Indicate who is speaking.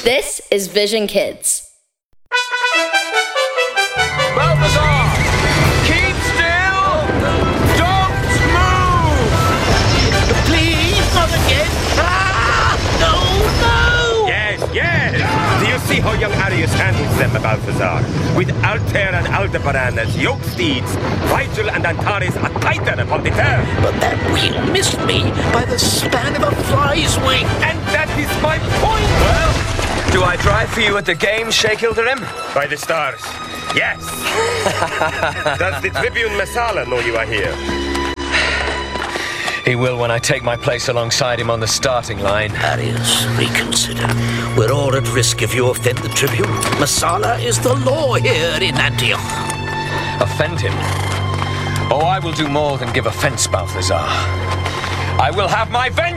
Speaker 1: This is Vision Kids.
Speaker 2: Balthazar! Keep still! Don't move!
Speaker 3: Please, not again! Ah! No!
Speaker 4: Yes! Do you see how young Arius handles them, Balthazar? With Altair and Aldebaran as yoke steeds, Vigil and Antares are tighter upon the turn.
Speaker 3: But that wheel missed me by the span of a fly's wing.
Speaker 4: And that is my point!
Speaker 2: Well, do I drive for you at the game, Sheikh Ilderim?
Speaker 4: By the stars, yes. Does the Tribune Messala know you are here?
Speaker 2: He will when I take my place alongside him on the starting line.
Speaker 3: Arius, reconsider. We're all at risk if you offend the Tribune. Messala is the law here in Antioch.
Speaker 2: Offend him? Oh, I will do more than give offense, Balthazar. I will have my vengeance!